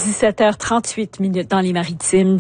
17h38 dans les Maritimes,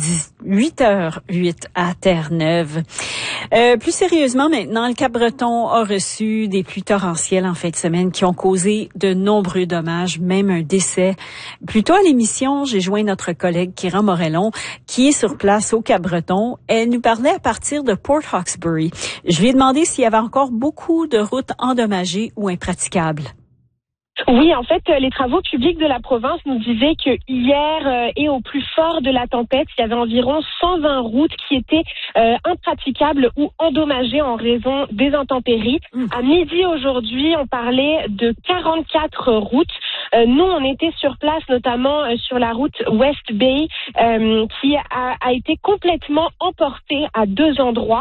8h08 à Terre-Neuve. Plus sérieusement maintenant, le Cap-Breton a reçu des pluies torrentielles en fin de semaine qui ont causé de nombreux dommages, même un décès. Plus tôt à l'émission, j'ai joint notre collègue Kira Morellon qui est sur place au Cap-Breton. Elle nous parlait à partir de Port Hawkesbury. Je lui ai demandé s'il y avait encore beaucoup de routes endommagées ou impraticables. Oui, en fait, les travaux publics de la province nous disaient que hier et au plus fort de la tempête, il y avait environ 120 routes qui étaient impraticables ou endommagées en raison des intempéries. À midi aujourd'hui, on parlait de 44 routes. Nous, on était sur place, notamment sur la route West Bay, qui a été complètement emportée à deux endroits.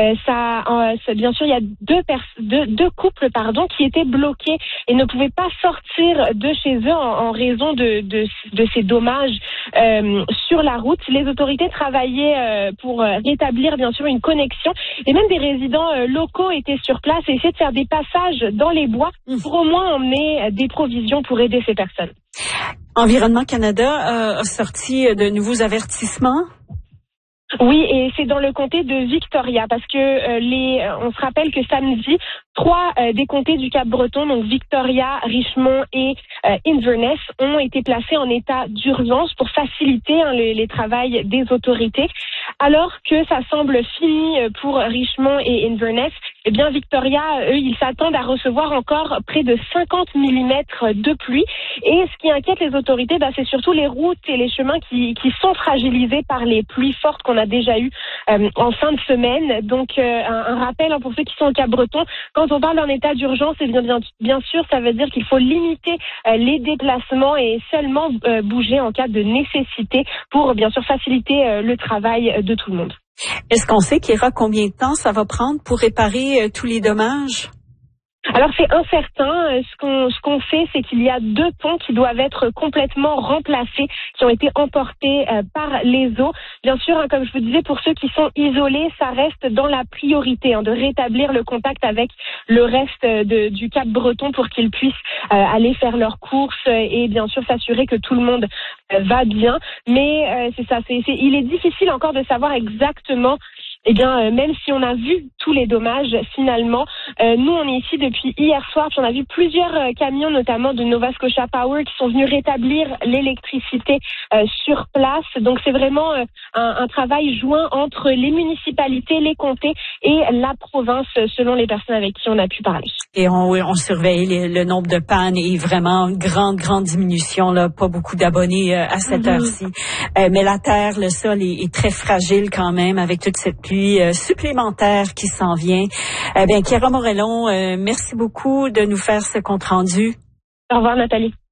Bien sûr, il y a deux couples, qui étaient bloqués et ne pouvaient pas sortir de chez eux en raison de ces dommages sur la route. Les autorités travaillaient pour rétablir, bien sûr, une connexion. Et même des résidents locaux étaient sur place et essayaient de faire des passages dans les bois pour au moins emmener des provisions pour aider ces personnes. Environnement Canada a sorti de nouveaux avertissements. Oui, et c'est dans le comté de Victoria, parce que on se rappelle que samedi, 3 des comtés du Cap-Breton, donc Victoria, Richmond et Inverness, ont été placés en état d'urgence pour faciliter les travaux des autorités. Alors que ça semble fini pour Richmond et Inverness, eh bien Victoria, eux, ils s'attendent à recevoir encore près de 50 mm de pluie. Et ce qui inquiète les autorités, c'est surtout les routes et les chemins qui sont fragilisés par les pluies fortes qu'on a déjà eues en fin de semaine. Donc un rappel pour ceux qui sont au Cap-Breton, quand on parle d'un état d'urgence, bien sûr, ça veut dire qu'il faut limiter les déplacements et seulement bouger en cas de nécessité pour bien sûr faciliter le travail de tout le monde. Est-ce qu'on sait, Kira, combien de temps ça va prendre pour réparer tous les dommages? Alors c'est incertain. Ce qu'on sait, c'est qu'il y a 2 ponts qui doivent être complètement remplacés, qui ont été emportés par les eaux. Bien sûr, comme je vous disais, pour ceux qui sont isolés, ça reste dans la priorité de rétablir le contact avec le reste du Cap-Breton pour qu'ils puissent aller faire leurs courses et bien sûr s'assurer que tout le monde va bien. Mais c'est ça, il est difficile encore de savoir exactement. Même si on a vu tous les dommages, finalement, nous on est ici depuis hier soir, puis on a vu plusieurs camions, notamment de Nova Scotia Power, qui sont venus rétablir l'électricité sur place. Donc c'est vraiment un travail joint entre les municipalités, les comtés et la province, selon les personnes avec qui on a pu parler. Et on surveille le nombre de pannes et vraiment grande diminution, là, pas beaucoup d'abonnés à cette heure-ci. Mais la terre, le sol est très fragile quand même avec toute cette pluie supplémentaire qui s'en vient. Kira Morellon, merci beaucoup de nous faire ce compte rendu. Au revoir, Nathalie.